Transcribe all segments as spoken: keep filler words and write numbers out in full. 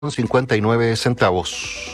cincuenta y nueve centavos.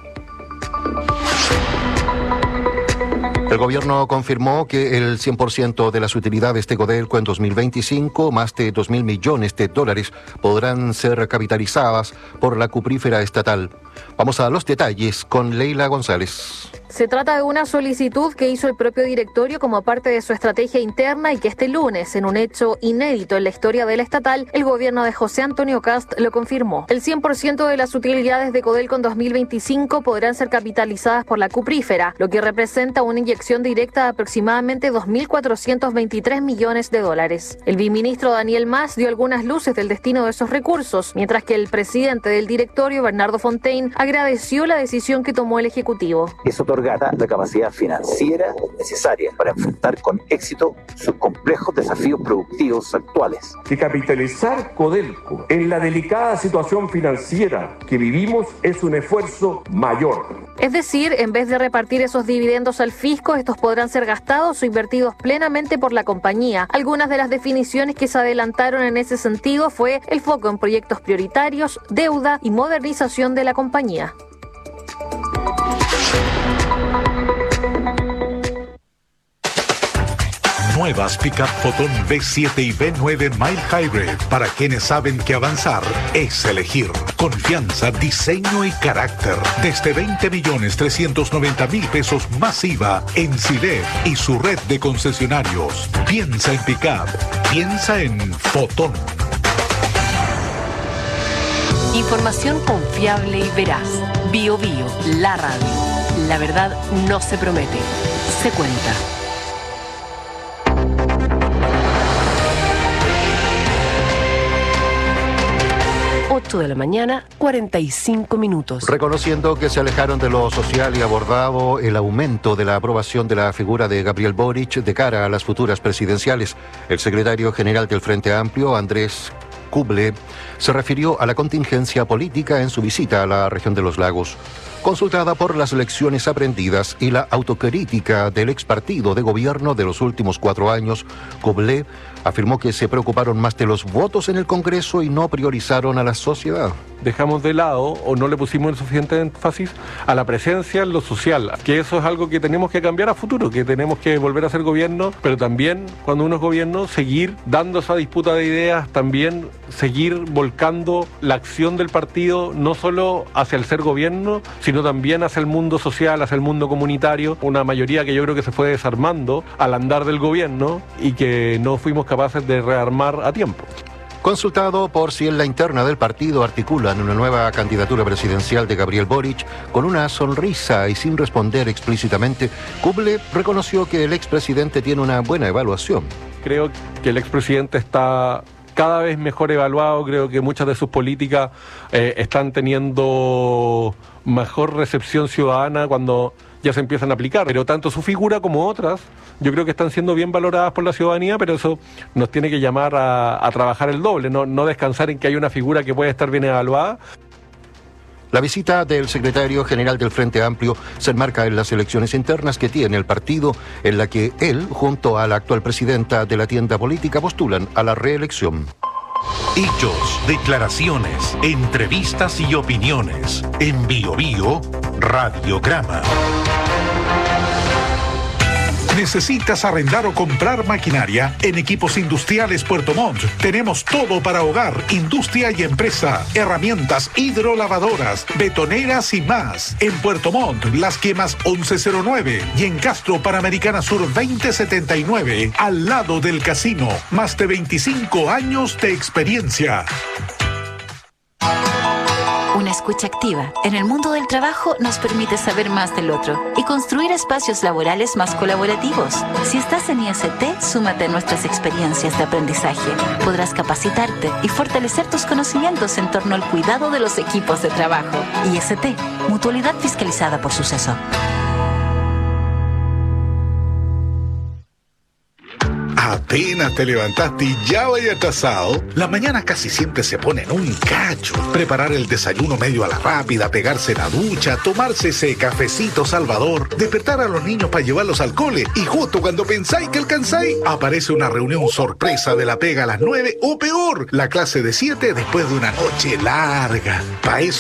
El gobierno confirmó que el cien por ciento de las utilidades de Codelco en dos mil veinticinco, más de dos mil millones de dólares, podrán ser capitalizadas por la cuprífera estatal. Vamos a los detalles con Leila González. Se trata de una solicitud que hizo el propio directorio como parte de su estrategia interna y que este lunes, en un hecho inédito en la historia de la estatal, el gobierno de José Antonio Kast lo confirmó. El cien por ciento de las utilidades de Codelco en dos mil veinticinco podrán ser capitalizadas por la cuprífera, lo que representa una inyección directa de aproximadamente dos mil cuatrocientos veintitrés millones de dólares. El viceministro Daniel Mas dio algunas luces del destino de esos recursos, mientras que el presidente del directorio, Bernardo Fontaine, agradeció la decisión que tomó el Ejecutivo. Eso otorga la capacidad financiera necesaria para enfrentar con éxito sus complejos desafíos productivos actuales. Que capitalizar Codelco en la delicada situación financiera que vivimos es un esfuerzo mayor. Es decir, en vez de repartir esos dividendos al fisco, estos podrán ser gastados o invertidos plenamente por la compañía. Algunas de las definiciones que se adelantaron en ese sentido fue el foco en proyectos prioritarios, deuda y modernización de la compañía. Nuevas Pickup Photon V siete y V nueve Mild Hybrid para quienes saben que avanzar es elegir. Confianza, diseño y carácter. Desde veinte millones trescientos noventa mil pesos más I V A en Sidef y su red de concesionarios. Piensa en Pickup. Piensa en Photon. Información confiable y veraz. Bio Bio, la radio. La verdad no se promete, se cuenta. ocho de la mañana, cuarenta y cinco minutos. Reconociendo que se alejaron de lo social y abordado el aumento de la aprobación de la figura de Gabriel Boric de cara a las futuras presidenciales, el secretario general del Frente Amplio, Andrés Kuble, se refirió a la contingencia política en su visita a la región de los lagos. Consultada por las lecciones aprendidas y la autocrítica del ex partido de gobierno de los últimos cuatro años, Kuble afirmó que se preocuparon más de los votos en el Congreso y no priorizaron a la sociedad. Dejamos de lado o no le pusimos el suficiente énfasis a la presencia en lo social, que eso es algo que tenemos que cambiar a futuro, que tenemos que volver a ser gobierno, pero también cuando uno es gobierno, seguir dando esa disputa de ideas, también seguir volcando la acción del partido, no solo hacia el ser gobierno, sino también hacia el mundo social, hacia el mundo comunitario, una mayoría que yo creo que se fue desarmando al andar del gobierno y que no fuimos capaces de rearmar a tiempo. Consultado por si en la interna del partido articulan una nueva candidatura presidencial de Gabriel Boric, con una sonrisa y sin responder explícitamente, Kuble reconoció que el expresidente tiene una buena evaluación. Creo que el expresidente está cada vez mejor evaluado, creo que muchas de sus políticas eh, están teniendo mejor recepción ciudadana cuando ya se empiezan a aplicar, pero tanto su figura como otras, yo creo que están siendo bien valoradas por la ciudadanía, pero eso nos tiene que llamar a, a trabajar el doble, no, no descansar en que hay una figura que puede estar bien evaluada. La visita del secretario general del Frente Amplio se enmarca en las elecciones internas que tiene el partido, en la que él, junto a la actual presidenta de la tienda política, postulan a la reelección. Hechos, declaraciones, entrevistas y opiniones. En Bio Bio, Radiograma. ¿Necesitas arrendar o comprar maquinaria? En Equipos Industriales Puerto Montt tenemos todo para hogar, industria y empresa. Herramientas hidrolavadoras, betoneras y más. En Puerto Montt, Las Quemas once cero nueve y en Castro Panamericana Sur veinte setenta y nueve, al lado del casino. Más de veinticinco años de experiencia. Una escucha activa en el mundo del trabajo nos permite saber más del otro y construir espacios laborales más colaborativos. Si estás en I S T, súmate a nuestras experiencias de aprendizaje. Podrás capacitarte y fortalecer tus conocimientos en torno al cuidado de los equipos de trabajo. I S T, mutualidad fiscalizada por Suceso. apenas te levantaste y ya vaya atrasado, las mañanas casi siempre se ponen un cacho. Preparar el desayuno medio a la rápida, pegarse la ducha, tomarse ese cafecito salvador, despertar a los niños para llevarlos al cole y justo cuando pensáis que alcanzáis, aparece una reunión sorpresa de la pega a las nueve o peor, la clase de siete después de una noche larga. Pa' eso